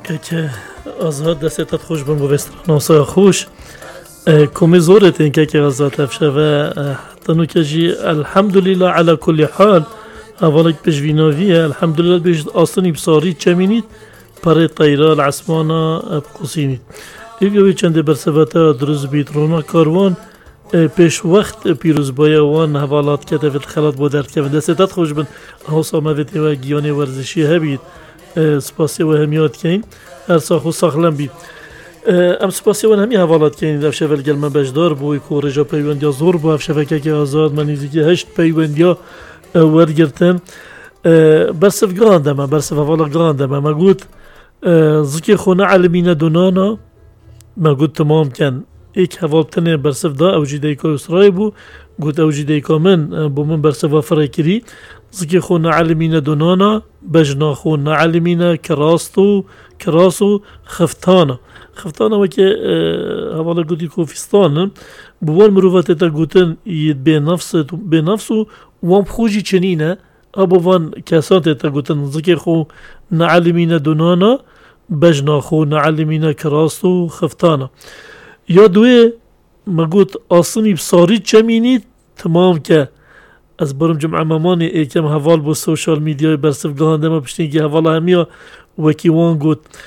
که آزاد دستت خوش بم و ناسای خوش کمی زورت این که آزاد افشه و تنو که جی الحمدلله علی کل حال اولا که بجویناویه الحمدلله بیشت آسانی بساری چمینید پاره طیره العسمانا بقصینید ایوی چنده برسواتا دروز بیت رونا کاروان پیش وقت پیروز بایوان حوالات کده و خلات بودرد که دستت خوش بن حوصا مویتی و گیانی ورزشی هبید سپاسی و همیات کن هر ساخو ساخلم بید ام سپاسی و همی حوالات کن افشه ولگل من بجدار بوی که رجا پیوندیا زور بو افشه فکه که آزاد منیزی که 8 پیوندیا ورگرتن برسف گراندم برسف حوالا گراندم ما گوت زکی خونه علمینه دونانا ما گوت تمام کن ایک حوالتنه برسف دا اوجی دیکا اسرای بو گوت اوجی دیکا من بو من برسف وفره کری زکی خونه علمینه دونانا بجنا خونه علمینه کراسو خفتانا وکه حوالا گوتی کوفستان بوان مروفات تا گوتن ید به نفسو وام خوشی چنینه ابوان کسات تا گوتن زکی خو نعلمینه دونانا بجنا خو نعلمینه کراسو خفتانا یا دوی مگوت آسانی بساری چمینید تمام که از برم جمعه مامانی ایکم حوال بو سوشال میدیای برسف گهانده ما پشتین که حوالا همیا وکی وان گوت